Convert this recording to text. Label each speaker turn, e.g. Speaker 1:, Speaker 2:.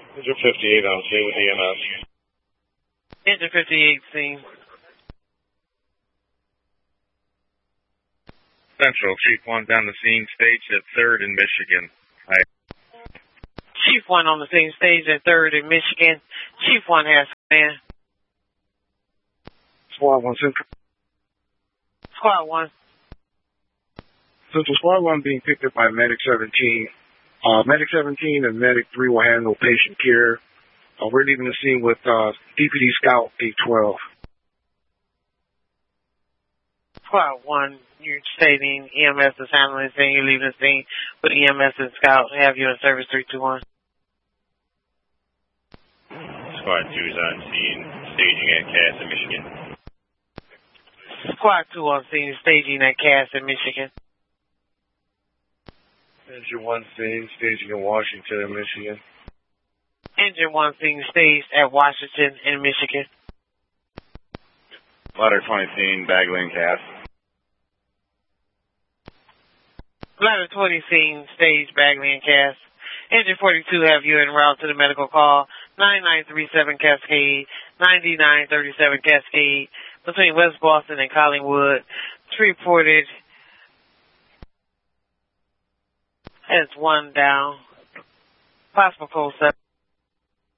Speaker 1: Engine 58 on scene with EMS.
Speaker 2: Engine 58 scene.
Speaker 3: Central, Chief 1 down the scene, stage at 3rd in Michigan. Hi.
Speaker 2: Chief 1 on the scene, stage at 3rd in Michigan. Chief 1 has command.
Speaker 1: Squad 1 Central.
Speaker 2: Squad 1.
Speaker 1: Central Squad 1 being picked up by Medic 17. Medic 17 and Medic 3 will handle patient care. We're leaving the scene with DPD Scout 812.
Speaker 2: Squad 1, you're stating EMS is handling the scene. You're leaving the scene with EMS and Scout. Have you in service 321.
Speaker 3: Squad 2 is on scene, staging at Cass in Michigan.
Speaker 2: Squad 2 on scene, staging at Cass in Michigan.
Speaker 1: Engine 1 scene, staging in Washington, Michigan.
Speaker 2: Engine 1 scene, staged at Washington in Michigan.
Speaker 3: Ladder 20 scene, Bagley and Cass.
Speaker 2: Ladder 20 scene, staged Bagley and Cass. Engine 42 have you en route to the medical call. 9937 Cascade, 9937 Cascade, between West Boston and Collingwood. It's reported as 1 down. Possible code 7.